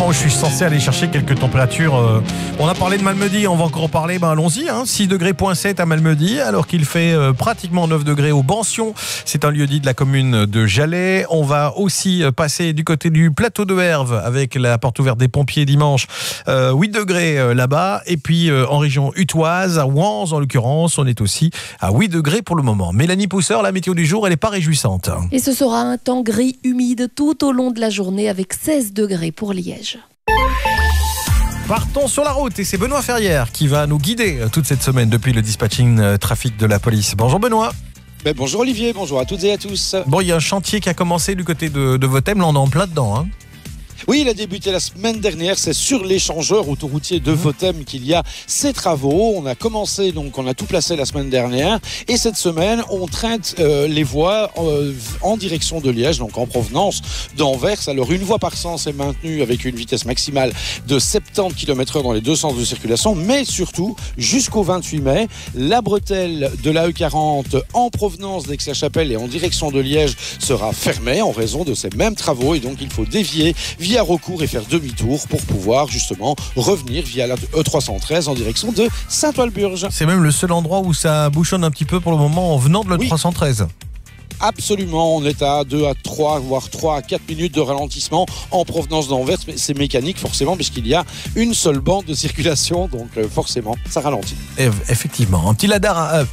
moment où je suis censé aller chercher quelques températures. On a parlé de Malmedy, on va encore en parler. Allons-y, 6 degrés 7 à Malmedy, alors qu'il fait pratiquement 9 degrés au Bansion. C'est un lieu-dit de la commune de Jalais. On va aussi passer du côté du plateau de Herve avec la porte ouverte des pompiers dimanche. 8 degrés là-bas. Et puis en région hutoise, à Wans en l'occurrence, on est aussi à 8 degrés pour le moment. Mélanie Pousseur, la météo du jour, elle n'est pas réjouissante. Et ce sera un temps gris, humide tout au long de la journée avec 16 degrés pour Liège. Partons sur la route et c'est Benoît Ferrière qui va nous guider toute cette semaine depuis le dispatching trafic de la police. Bonjour Benoît. Bonjour Olivier, bonjour à toutes et à tous. Bon, il y a un chantier qui a commencé du côté de Vothème, là on est en plein dedans. Oui, il a débuté la semaine dernière, c'est sur l'échangeur autoroutier de Vothème qu'il y a ces travaux. On a commencé, donc on a tout placé la semaine dernière et cette semaine on traite les voies en direction de Liège, donc en provenance d'Anvers. Alors une voie par sens est maintenue avec une vitesse maximale de 70 km/h dans les deux sens de circulation, mais surtout jusqu'au 28 mai, la bretelle de la E40 en provenance d'Aix-la-Chapelle et en direction de Liège sera fermée en raison de ces mêmes travaux et donc il faut dévier via recours et faire demi-tour pour pouvoir justement revenir via la E313 en direction de Saint-Walburge. C'est même le seul endroit où ça bouchonne un petit peu pour le moment en venant de l'E313. Absolument, on est à 2 à 3, voire 3 à 4 minutes de ralentissement en provenance d'Anvers, mais c'est mécanique forcément puisqu'il y a une seule bande de circulation, donc forcément ça ralentit. Et effectivement, un petit lidar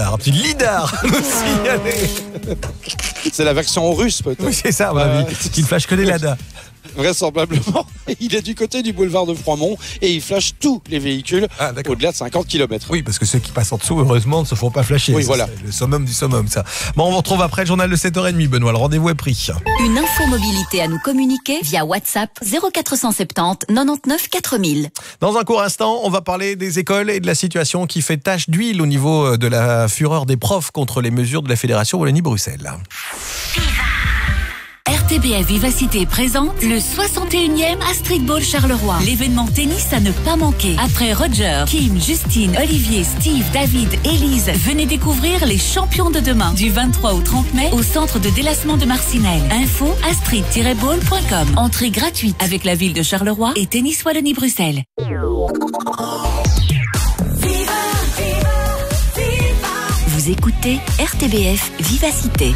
C'est la version russe peut-être. Oui, c'est ça, à mon avis, qui ne flash que des LADA. Vraisemblablement, il est du côté du boulevard de Froidmont et il flash tous les véhicules au-delà de 50 km. Oui, parce que ceux qui passent en dessous, heureusement, ne se font pas flasher. Oui, ça, voilà. C'est le summum du summum, ça. Bon, on vous retrouve après le journal de 7h30, Benoît. Le rendez-vous est pris. Une info mobilité à nous communiquer via WhatsApp 0470 99 4000. Dans un court instant, on va parler des écoles et de la situation qui fait tache d'huile au niveau de la fureur des profs contre les mesures de la Fédération Wallonie-Bruxelles. RTBF Vivacité présente le 61e Astrid Ball Charleroi. L'événement tennis à ne pas manquer. Après Roger, Kim, Justine, Olivier, Steve, David, Élise, venez découvrir les champions de demain. Du 23 au 30 mai au centre de délassement de Marcinelle. Info astrid-ball.com. Entrée gratuite avec la ville de Charleroi et Tennis Wallonie-Bruxelles. Vous écoutez RTBF Vivacité.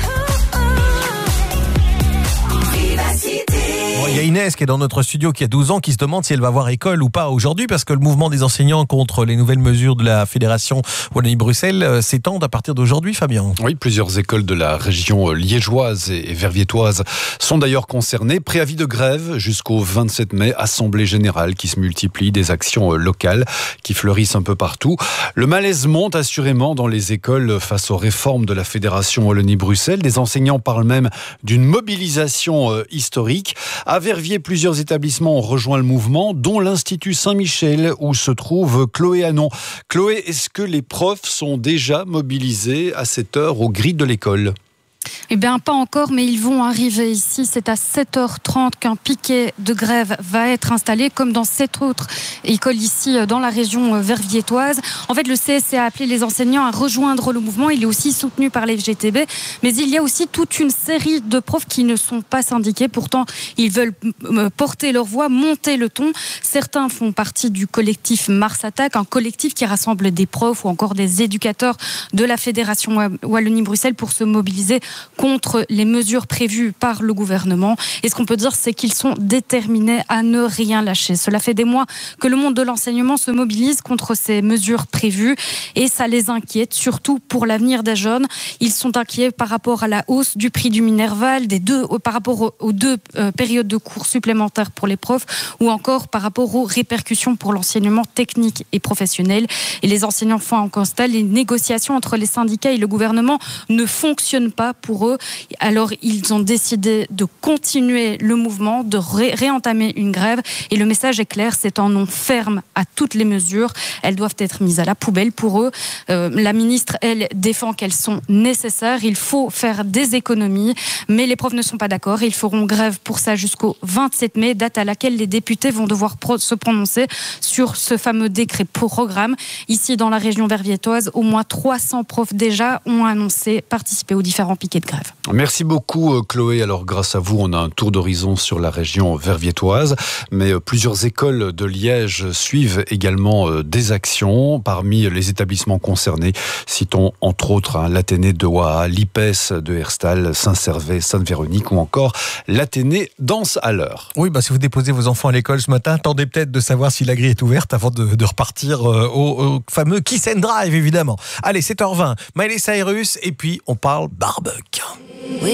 Bon, il y a Inès qui est dans notre studio qui a 12 ans qui se demande si elle va avoir école ou pas aujourd'hui parce que le mouvement des enseignants contre les nouvelles mesures de la Fédération Wallonie-Bruxelles s'étend à partir d'aujourd'hui, Fabien. Oui, plusieurs écoles de la région liégeoise et verviétoise sont d'ailleurs concernées. Préavis de grève jusqu'au 27 mai, assemblée générale qui se multiplie, des actions locales qui fleurissent un peu partout. Le malaise monte assurément dans les écoles face aux réformes de la Fédération Wallonie-Bruxelles. Des enseignants parlent même d'une mobilisation historique. À Verviers, plusieurs établissements ont rejoint le mouvement, dont l'Institut Saint-Michel, où se trouve Chloé Hanon. Chloé, est-ce que les profs sont déjà mobilisés à cette heure aux grilles de l'école ? Eh bien, pas encore, mais ils vont arriver ici. C'est à 7h30 qu'un piquet de grève va être installé, comme dans 7 autres écoles ici dans la région verviétoise. En fait, le CSC a appelé les enseignants à rejoindre le mouvement. Il est aussi soutenu par les FGTB, mais il y a aussi toute une série de profs qui ne sont pas syndiqués. Pourtant, ils veulent porter leur voix, monter le ton. Certains font partie du collectif Mars Attaque, un collectif qui rassemble des profs ou encore des éducateurs de la Fédération Wallonie-Bruxelles pour se mobiliser contre les mesures prévues par le gouvernement. Et ce qu'on peut dire, c'est qu'ils sont déterminés à ne rien lâcher. Cela fait des mois que le monde de l'enseignement se mobilise contre ces mesures prévues et ça les inquiète, surtout pour l'avenir des jeunes. Ils sont inquiets par rapport à la hausse du prix du Minerval, par rapport aux 2 périodes de cours supplémentaires pour les profs ou encore par rapport aux répercussions pour l'enseignement technique et professionnel. Et les enseignants font un constat, les négociations entre les syndicats et le gouvernement ne fonctionnent pas pour eux. Alors, ils ont décidé de continuer le mouvement, de réentamer une grève. Et le message est clair, c'est un non ferme à toutes les mesures. Elles doivent être mises à la poubelle pour eux. La ministre, elle, défend qu'elles sont nécessaires. Il faut faire des économies. Mais les profs ne sont pas d'accord. Ils feront grève pour ça jusqu'au 27 mai, date à laquelle les députés vont devoir se prononcer sur ce fameux décret programme. Ici, dans la région verviétoise, au moins 300 profs déjà ont annoncé participer aux différents piquets de grève. Merci beaucoup Chloé. Alors grâce à vous, on a un tour d'horizon sur la région verviétoise, mais plusieurs écoles de Liège suivent également des actions. Parmi les établissements concernés, citons entre autres l'Athénée de Waha, l'IPES de Herstal, Saint-Servais, Sainte-Véronique ou encore l'Athénée Danse à l'heure. Oui, si vous déposez vos enfants à l'école ce matin, attendez peut-être de savoir si la grille est ouverte avant de repartir au fameux Kiss and Drive, évidemment. Allez, 7h20, Miley Cyrus, et puis on parle barbecue.